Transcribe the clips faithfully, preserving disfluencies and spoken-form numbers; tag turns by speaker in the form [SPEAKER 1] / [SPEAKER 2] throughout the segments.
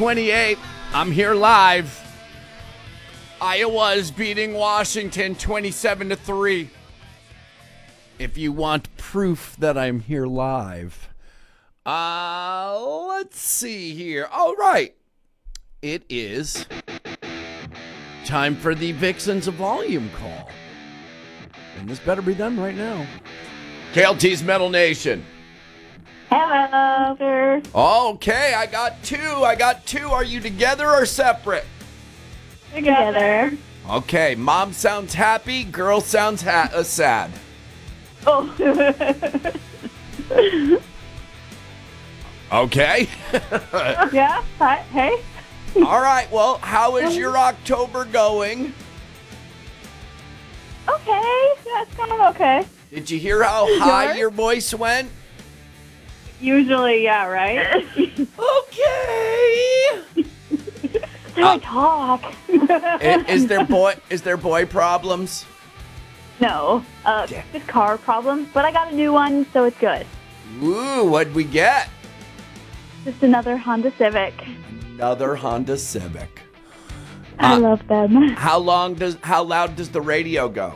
[SPEAKER 1] twenty-eighth. I'm here live. Iowa's beating Washington twenty-seven to three. If you want proof that I'm here live. Uh, let's see here. All right. It is time for the Vixens of Volume call. And this better be done right now. K L T's Metal Nation.
[SPEAKER 2] Hello, sir.
[SPEAKER 1] Okay, I got two. I got two. Are you together or separate?
[SPEAKER 2] Together.
[SPEAKER 1] Okay, mom sounds happy. Girl sounds ha- uh, sad.
[SPEAKER 2] Oh.
[SPEAKER 1] Okay.
[SPEAKER 2] Yeah. Hi. Hey.
[SPEAKER 1] All right. Well, how is your October going?
[SPEAKER 2] Okay. Yeah, it's going okay.
[SPEAKER 1] Did you hear how high
[SPEAKER 2] Yours?
[SPEAKER 1] your voice went?
[SPEAKER 2] Usually, yeah, right?
[SPEAKER 1] Okay.
[SPEAKER 2] Can I talk?
[SPEAKER 1] I- is there boy? Is there boy problems?
[SPEAKER 2] No. Uh,
[SPEAKER 1] Yeah.
[SPEAKER 2] just car problems, but I got a new one, so it's good.
[SPEAKER 1] Ooh, what'd we get?
[SPEAKER 2] Just another Honda Civic.
[SPEAKER 1] Another Honda Civic.
[SPEAKER 2] I
[SPEAKER 1] Uh,
[SPEAKER 2] love them.
[SPEAKER 1] How long does? How loud does the radio go?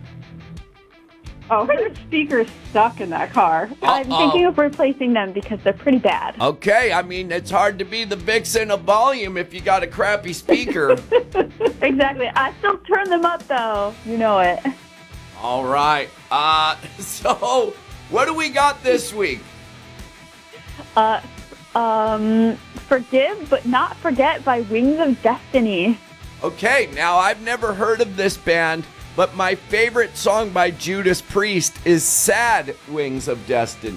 [SPEAKER 2] Oh, her speaker's stuck in that car. I'm
[SPEAKER 1] Uh-oh.
[SPEAKER 2] thinking of replacing them because they're pretty bad.
[SPEAKER 1] Okay, I mean it's hard to be the Vixen of volume if you got a crappy speaker.
[SPEAKER 2] Exactly. I still turn them up, though. You know it.
[SPEAKER 1] All right. Uh, so what do we got this week?
[SPEAKER 2] Uh, um, Forgive But Not Forget by Wings of Destiny.
[SPEAKER 1] Okay, now I've never heard of this band, but my favorite song by Judas Priest is "Sad Wings of Destiny."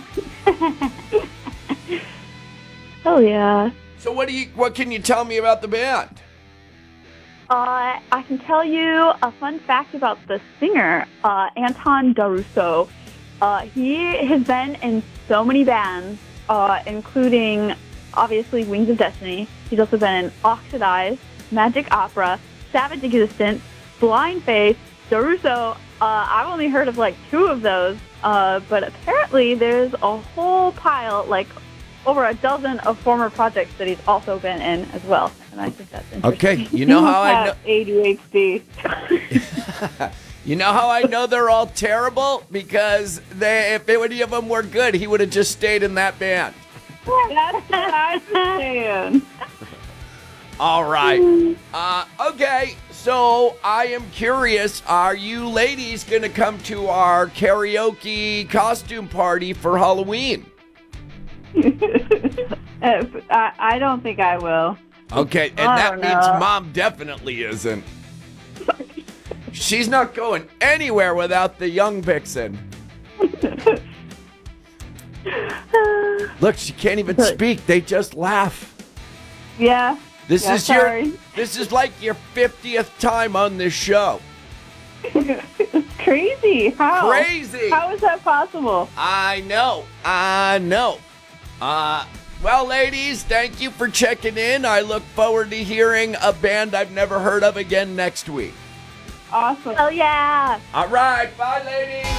[SPEAKER 2] Oh, yeah.
[SPEAKER 1] So what do you? What can you tell me about the band?
[SPEAKER 2] Uh, I can tell you a fun fact about the singer, uh, Anton Darusso. Uh, he has been in so many bands, uh, including, obviously, Wings of Destiny. He's also been in Oxidized, Magic Opera, Savage Existence, Blind Faith, Darusso. Uh, I've only heard of, like, two of those, uh, but apparently there's a whole pile, like, over a dozen of former projects that he's also been in as well. And I think that's interesting.
[SPEAKER 1] Okay, you know how I know.
[SPEAKER 2] A D H D.
[SPEAKER 1] You know how I know they're all terrible? Because they, if any of them were good, he would have just stayed in that band.
[SPEAKER 2] That's what I'm saying.
[SPEAKER 1] All right. Uh, okay, so I am curious. Are you ladies going to come to our karaoke costume party for Halloween?
[SPEAKER 2] Uh, I, I don't think I will.
[SPEAKER 1] Okay, and
[SPEAKER 2] I
[SPEAKER 1] that
[SPEAKER 2] don't
[SPEAKER 1] means
[SPEAKER 2] know.
[SPEAKER 1] Mom definitely isn't. She's not going anywhere without the young Vixen. Look, she can't even speak. They just laugh.
[SPEAKER 2] Yeah.
[SPEAKER 1] This
[SPEAKER 2] Yeah,
[SPEAKER 1] is
[SPEAKER 2] sorry.
[SPEAKER 1] your this is like your fiftieth time on this show.
[SPEAKER 2] Crazy. How?
[SPEAKER 1] Crazy.
[SPEAKER 2] How is that possible?
[SPEAKER 1] I know. I know. Uh well, ladies, thank you for checking in. I look forward to hearing a band I've never heard of again next week.
[SPEAKER 2] Awesome. Oh, yeah.
[SPEAKER 1] All right, bye, ladies.